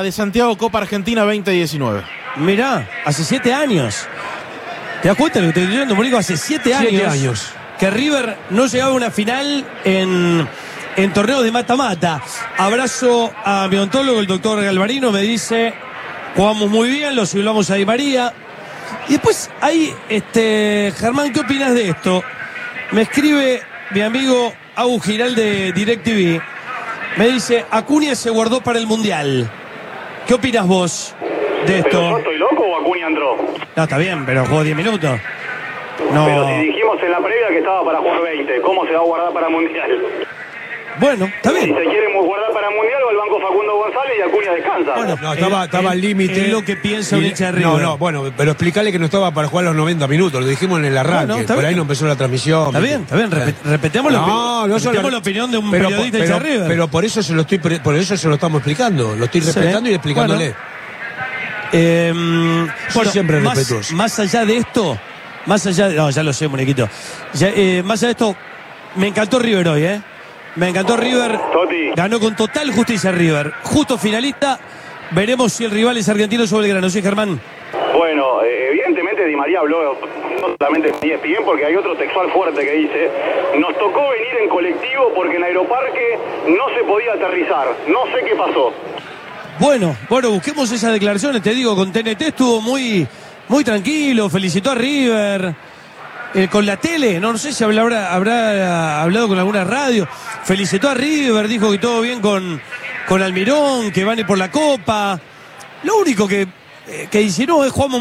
de Santiago Copa Argentina 2019. Mirá, hace 7 años. ¿Te das cuenta de lo que estoy diciendo, Mónico? Hace 7 años. 7 años. Que River no llegaba a una final en torneos de mata-mata. Abrazo a mi odontólogo, el doctor Galvarino, me dice, jugamos muy bien, lo simulamos a Di María. Y después ahí, Germán, ¿qué opinas de esto? Me escribe mi amigo Agus Giral de DirecTV. Me dice, Acuña se guardó para el Mundial. ¿Qué opinas vos de esto? ¿Pero yo estoy loco o Acuña entró? No, está bien, pero jugó 10 minutos. No. Pero si dijimos en la previa que estaba para jugar 20, ¿cómo se va a guardar para Mundial? Bueno, está bien. Si se quiere guardar para Mundial, va al banco Facundo González y Acuña descansa. Bueno, No, estaba al límite. Es lo que piensa un hincha de River. No, bueno, pero explicarle que no estaba para jugar los 90 minutos. Lo dijimos en el arranque. Bueno, está por bien. ahí no empezó la transmisión. Está bien. Repetemos la opinión de un periodista hincha de River. Pero por eso se lo estamos explicando. Lo estoy respetando y explicándole. Bueno, siempre respetuoso. Más allá de esto, no, ya lo sé, muñequito. Más allá de esto, me encantó River hoy, Me encantó River. Toti. Ganó con total justicia River. Justo finalista. Veremos si el rival es argentino o belgrano. ¿Sí, Germán? Bueno, evidentemente Di María habló no solamente de ESPN, porque hay otro textual fuerte que dice: nos tocó venir en colectivo porque en Aeroparque no se podía aterrizar. No sé qué pasó. Bueno, busquemos esas declaraciones. Te digo, con TNT estuvo muy tranquilo. Felicitó a River. Con la tele, no sé si habrá hablado con alguna radio. Felicitó a River, dijo que todo bien con Almirón, que van por la Copa. Lo único que dice, no, jugamos